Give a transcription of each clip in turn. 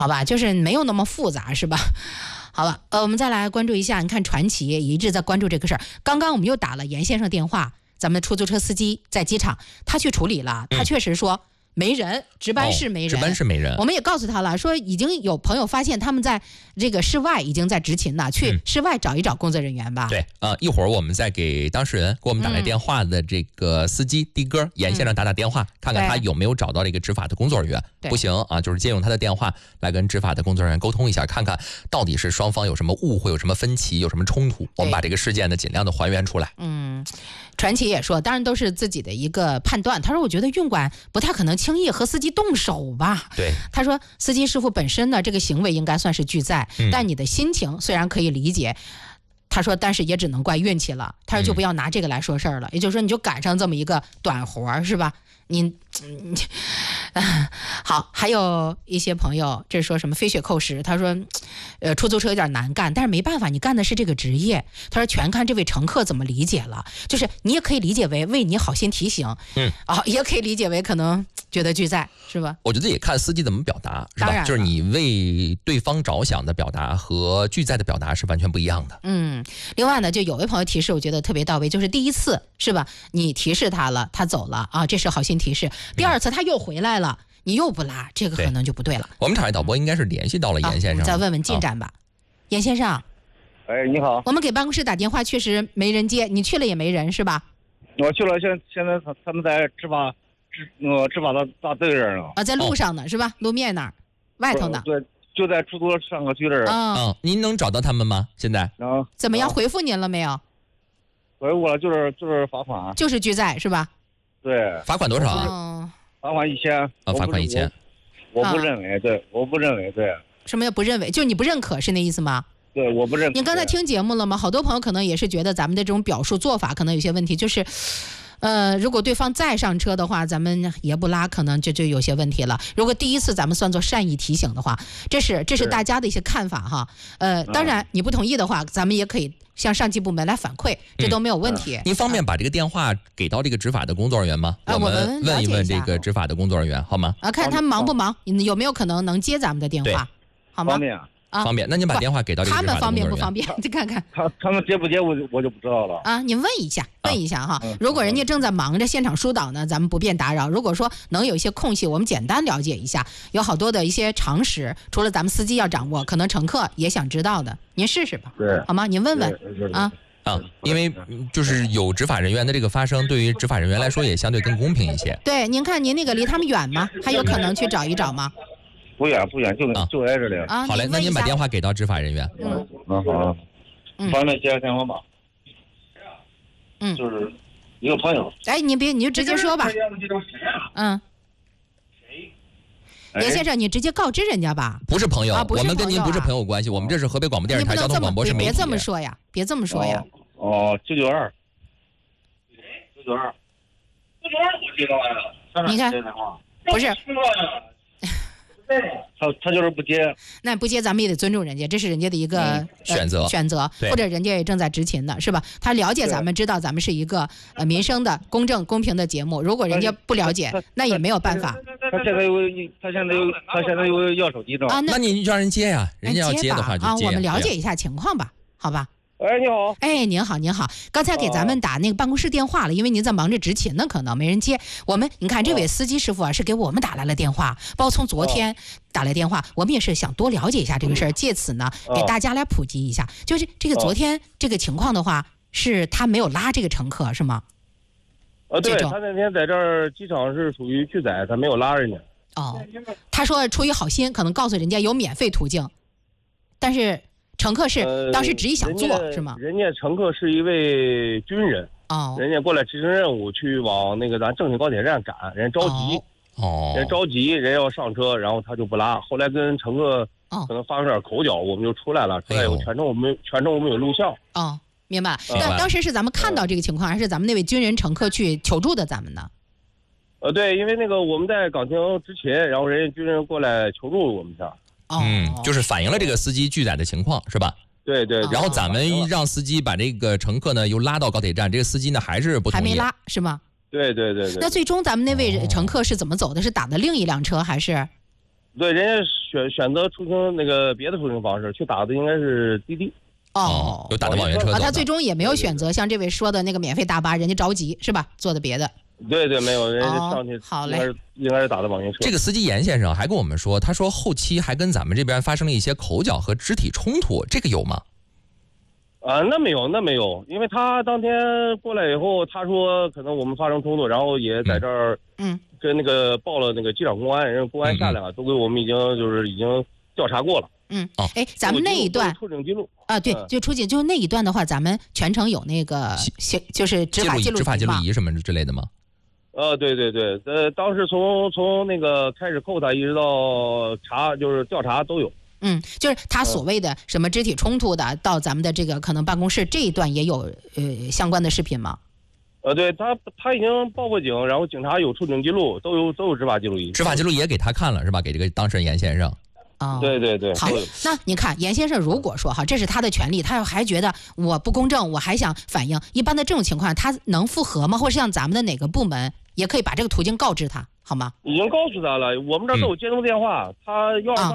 好吧，就是没有那么复杂，是吧？好了，我们再来关注一下，你看传奇也一直在关注这个事儿。刚刚我们又打了严先生电话，咱们的出租车司机在机场，他去处理了，他确实说没人，值班室没人， 值班室没人。 我们也告诉他了，说已经有朋友发现他们在这个室外已经在执勤了，去室外找一找工作人员吧。 对，一会儿我们再给当事人给我们打来电话的这个司机的哥严先生打电话，看看他有没有找到这个执法的工作人员。不行啊，就是借用他的电话来跟执法的工作人员沟通一下，看看到底是双方有什么误会，有什么分歧，有什么冲突，我们把这个事件呢尽量的还原出来。 传奇也说，当然都是自己的一个判断。他说，我觉得运管不太可能轻易和司机动手吧。 对， 他说司机师傅本身呢，这个行为应该算是拒载，但你的心情虽然可以理解。他说，但是也只能怪运气了。他说，就不要拿这个来说事儿了。也就是说，你就赶上这么一个短活，是吧？好，还有一些朋友这说什么飞雪扣时，他说出租车有点难干，但是没办法，你干的是这个职业。他说全看这位乘客怎么理解了，就是你也可以理解为你好心提醒，也可以理解为可能觉得拒载，是吧？ 我觉得也看司机怎么表达，是吧？就是你为对方着想的表达和拒载的表达是完全不一样的。 另外呢，就有位朋友提示，我觉得特别到位，就是第一次是吧？你提示他了，他走了啊，这是好心提示。第二次他又回来了，你又不拉，这个可能就不对了。 我们场外导播应该是联系到了严先生， 再问问进展吧。严先生， 你好， 我们给办公室打电话，确实没人接，你去了也没人是吧？ 我去了，现在他们在执法的大队这儿呢。 在路上呢，是吧？路面那儿，外头呢？ 对，就在出租车上客区这儿。 您能找到他们吗？现在？ 怎么样？回复您了没有？ 回复了，就是罚款， 就是拒载是吧？ 对。 罚款多少啊？ 罚款1000。 罚款1000。 我不认为，对，我不认为，对。 什么叫不认为？就你不认可是那意思吗？ 对，我不认可。 你刚才听节目了吗？好多朋友可能也是觉得咱们的这种表述做法可能有些问题，就是。如果对方再上车的话，咱们也不拉，可能就有些问题了。如果第一次咱们算作善意提醒的话，这是大家的一些看法哈。当然你不同意的话，咱们也可以向上级部门来反馈，这都没有问题。 您方便把这个电话给到这个执法的工作人员吗？我们问一问这个执法的工作人员好吗？ 看他们忙不忙，有没有可能能接咱们的电话，好吗？ 方便，那您把电话给到这个执法的工作人员。 他们方便不方便？你看看他们接不接我就不知道了。 你问一下哈。如果人家正在忙着现场疏导呢，咱们不便打扰。如果说能有一些空隙，我们简单了解一下，有好多的一些常识，除了咱们司机要掌握，可能乘客也想知道的，您试试吧，好吗？您问问因为就是有执法人员的这个发生，对于执法人员来说也相对更公平一些。 对，您看您那个离他们远吗？还有可能去找一找吗？ 不远，就在这里。 好嘞，那您把电话给到执法人员。 好。方便接个电话吗？就是一个朋友。 你就直接说吧。严先生，你直接告知人家吧。 不是朋友，我们跟您不是朋友关系，我们这是河北广播电视台交通广播是媒体。 别这么说呀 992。我接到了。 你看，不是。 他就是不接， 那不接咱们也得尊重人家，这是人家的一个选择， 或者人家也正在执勤的，是吧？他了解咱们，知道咱们是一个民生的、公正、公平的节目。如果人家不了解，那也没有办法。 他现在有要手机的那你就让人接呀，人家要接的话就接。 我们了解一下情况吧，好吧？ 你好。 您好，刚才给咱们打那个办公室电话了，因为您在忙着执勤呢，可能没人接。你看这位司机师傅是给我们打来了电话，包括从昨天打来电话，我们也是想多了解一下这个事儿，借此呢给大家来普及一下。就是这个昨天这个情况的话，是他没有拉这个乘客是吗？ 对，他那天在这儿机场是属于拒载，他没有拉人家。 他说出于好心，可能告诉人家有免费途径，但是。乘客是当时执意想坐是吗？ 人家乘客是一位军人，人家过来执行任务，去往那个咱正兴高铁站赶，人着急，人要上车，然后他就不拉，后来跟乘客可能发生点口角，我们就出来了，全程我们有录像。 明白。那当时是咱们看到这个情况，还是咱们那位军人乘客去求助的咱们呢？ 对，因为那个我们在岗亭执勤，然后人家军人过来求助我们一下。 就是反映了这个司机拒载的情况是吧？ 对。 然后咱们让司机把这个乘客呢又拉到高铁站，这个司机呢还是不同意， 还没拉是吗？ 对。 那最终咱们那位乘客是怎么走的？是打的另一辆车还是？ 对，人家选择出行那个别的出行方式，去打的应该是滴滴。 哦， 有打的网约车。 他最终也没有选择像这位说的那个免费大巴，人家着急是吧？做的别的。 对，没有，人家上去好嘞， 应该是打的网约车。 这个司机严先生还跟我们说，他说后期还跟咱们这边发生了一些口角和肢体冲突，这个有吗？ 那没有，因为他当天过来以后，他说可能我们发生冲突，然后也在这儿，跟那个报了那个机场公安，人家公安下来了，都给我们已经调查过了。 咱们那一段出警记录啊，对，就出警，就那一段的话，咱们全程有那个就是执法记录仪什么之类的吗？ 对，当时从那个开始扣他，一直到就是调查都有。 就是他所谓的什么肢体冲突的，到咱们的这个可能办公室这一段也有相关的视频吗？ 对，他已经报过警，然后警察有出警记录，都有执法记录仪。 执法记录也给他看了是吧？给这个当事人严先生。 对。 好，那您看严先生，如果说这是他的权利，他要还觉得我不公正，我还想反映，一般的这种情况，他能复核吗？或者像咱们的哪个部门也可以把这个途径告知他，好吗？ 已经告诉他了，我们这都有接通电话，他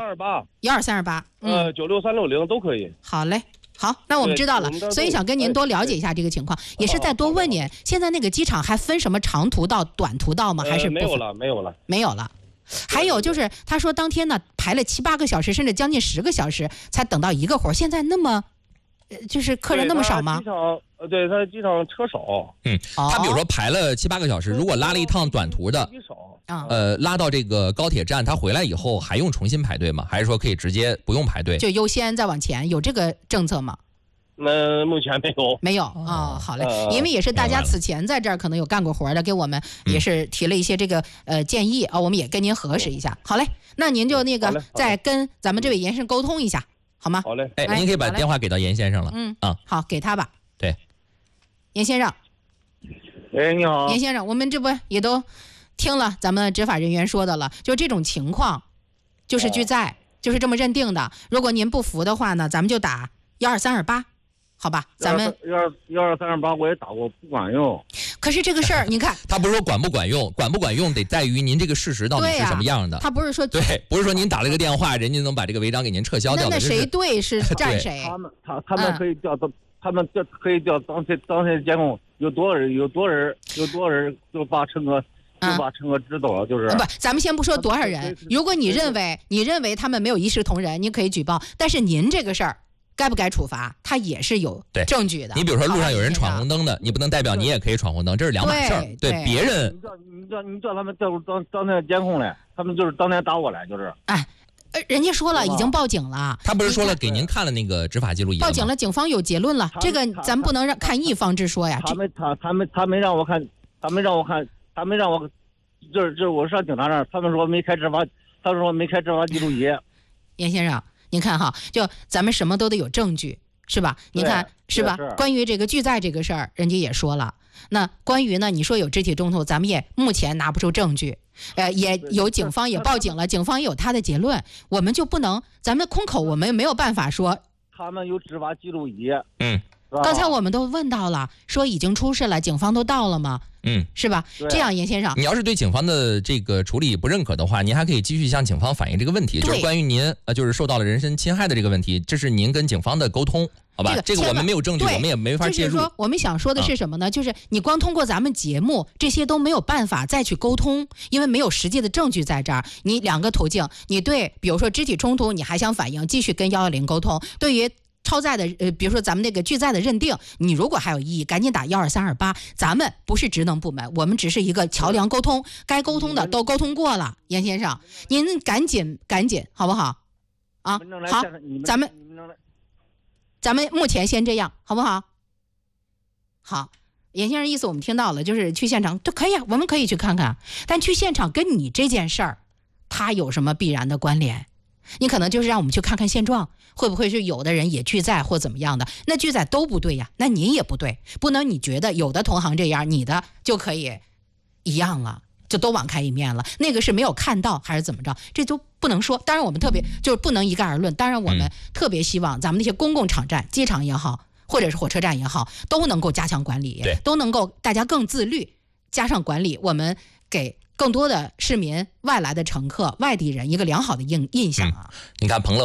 12328，1232896360都可以。 好嘞。好，那我们知道了，所以想跟您多了解一下这个情况，也是再多问您，现在那个机场还分什么长途道、短途道吗？还是没有了。 还有就是，他说当天呢排了7、8个小时，甚至将近10个小时才等到一个活，现在那么，就是客人那么少吗？ 他机场车少。 他比如说排了7、8个小时，如果拉了一趟短途的，拉到这个高铁站，他回来以后还用重新排队吗？还是说可以直接不用排队， 就优先再往前？有这个政策吗？ 那目前没有好嘞，因为也是大家此前在这儿可能有干过活的，给我们也是提了一些这个建议我们也跟您核实一下。好嘞，那您就那个再跟咱们这位严先生沟通一下，好吗？ 好嘞， 您可以把电话给到严先生了。 好，给他吧。 对， 严先生。 你好， 严先生，我们这不也都听了咱们执法人员说的了，就这种情况，就是拒载，就是这么认定的。如果您不服的话呢，咱们就打12328。好吧，咱们 12328我也打过，不管用。 可是这个事儿，您看， 他不是说管不管用，管不管用得在于您这个事实到底是什么样的。 他不是说不是说您打了个电话，人家能把这个违章给您撤销掉的。 那谁对是站谁？ 他们可以调当天监控，有多少人就把乘客支走了，就是。 不，咱们先不说多少人，如果你认为他们没有一视同仁，你可以举报，但是您这个事儿。该不该处罚？他也是有证据的。 你比如说路上有人闯红灯的，你不能代表你也可以闯红灯，这是两码事儿。对别人， 你叫他们调入当天监控来，他们就是当天打我来，就是。 人家说了，已经报警了。 他不是说了给您看了那个执法记录仪吗？ 报警了，警方有结论了。这个咱不能看一方之说呀。 他没让我看，就是我上警察那儿，他们说没开执法记录仪。 严先生。您看就咱们什么都得有证据，是吧？您看是吧？关于这个拒载这个事儿，人家也说了。那关于呢，你说有肢体冲突，咱们也目前拿不出证据，也有警方也报警了，警方也有他的结论，我们就不能，咱们空口我们没有办法说。 他们有执法记录仪。 刚才我们都问到了，说已经出事了，警方都到了吗？是吧？这样，严先生， 你要是对警方的这个处理不认可的话，您还可以继续向警方反映这个问题，就是关于您就是受到了人身侵害的这个问题，这是您跟警方的沟通，好吧？这个我们没有证据，我们也没法介入。 就是说，我们想说的是什么呢？就是你光通过咱们节目，这些都没有办法再去沟通，因为没有实际的证据在这儿。你两个途径，你对，比如说肢体冲突，你还想反映，继续跟110沟通；对于超载的比如说咱们那个拒载的认定，你如果还有异议，赶紧打12328。咱们不是职能部门，我们只是一个桥梁沟通，该沟通的都沟通过了。严先生，您赶紧好不好？好，咱们目前先这样，好不好？好，严先生意思我们听到了，就是去现场都可以啊，我们可以去看看，但去现场跟你这件事儿，它有什么必然的关联？你可能就是让我们去看看现状，会不会是有的人也拒载或怎么样的？那拒载都不对呀，那您也不对，不能你觉得有的同行这样，你的就可以一样了，就都网开一面了。那个是没有看到还是怎么着？这都不能说。当然我们特别就是不能一概而论。当然我们特别希望咱们那些公共场站，机场也好，或者是火车站也好，都能够加强管理，都能够大家更自律，加上管理，我们给更多的市民、外来的乘客、外地人一个良好的印象啊。 你看彭乐